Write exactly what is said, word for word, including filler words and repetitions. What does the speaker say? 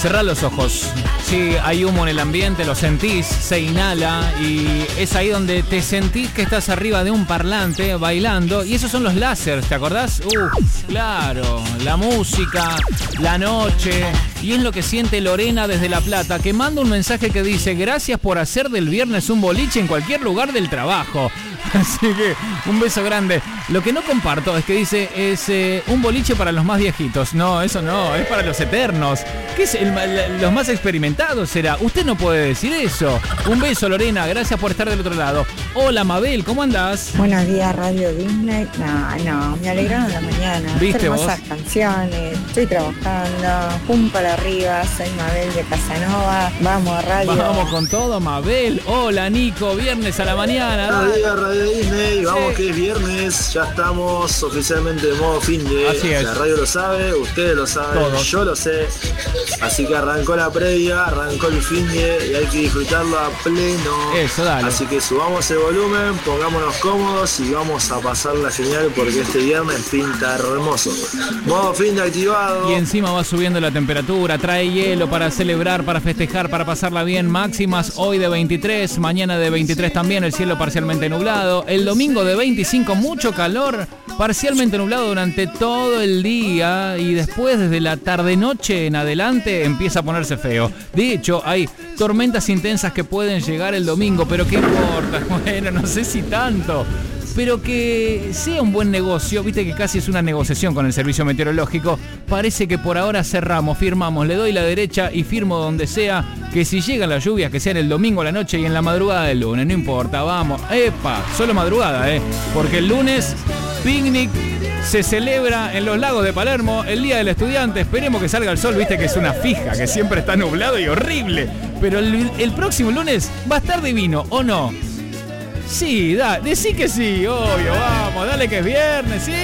Cerrá los ojos. Sí, hay humo en el ambiente, lo sentís, se inhala y es ahí donde te sentís que estás arriba de un parlante bailando y esos son los láseres, ¿te acordás? Uf, claro, la música, la noche y es lo que siente Lorena desde La Plata, que manda un mensaje que dice: gracias por hacer del viernes un boliche en cualquier lugar del trabajo. Así que un beso grande. Lo que no comparto es que dice es eh, un boliche para los más viejitos. No, eso no, es para los eternos. ¿Qué es el, los más experimentados será? Usted no puede decir eso. Un beso, Lorena, gracias por estar del otro lado. Hola, Mabel, ¿cómo andás? Buenos días, Radio Disney. No, no, me alegraron la mañana. ¿Viste vos? Hermosas canciones, estoy trabajando, pum para arriba, soy Mabel de Casanova. Vamos a radio. Vamos con todo, Mabel. Hola, Nico, viernes a la mañana. Buenos días, Radio Disney. Vamos, sí, que es viernes, ya estamos oficialmente de modo fin de. Así es. La radio lo sabe, ustedes lo saben, todos. Yo lo sé. Así que arrancó la previa, arrancó el fin de y hay que disfrutarlo a pleno. Eso, dale. Así que subamos el volumen, pongámonos cómodos y vamos a pasarla genial porque este viernes pinta hermoso. Modo fin de activado. Y encima va subiendo la temperatura, trae hielo para celebrar, para festejar, para pasarla bien. Máximas hoy de veintitrés, mañana de veintitrés también, el cielo parcialmente nublado. El domingo de veinticinco, mucho calor, parcialmente nublado durante todo el día y después desde la tarde-noche en adelante empieza a ponerse feo. De hecho, hay tormentas intensas que pueden llegar el domingo, pero ¿qué importa? Bueno, no sé si tanto, pero que sea un buen negocio. Viste que casi es una negociación con el servicio meteorológico. Parece que por ahora cerramos, firmamos, le doy la derecha y firmo donde sea, que si llegan las lluvias que sean el domingo a la noche y en la madrugada del lunes, no importa, vamos. Epa, solo madrugada, eh, porque el lunes picnic se celebra en los lagos de Palermo, el Día del Estudiante. Esperemos que salga el sol, viste que es una fija, que siempre está nublado y horrible. Pero el, el próximo lunes va a estar divino, ¿o no? Sí, da, decí que sí, obvio, vamos, dale que es viernes, sí.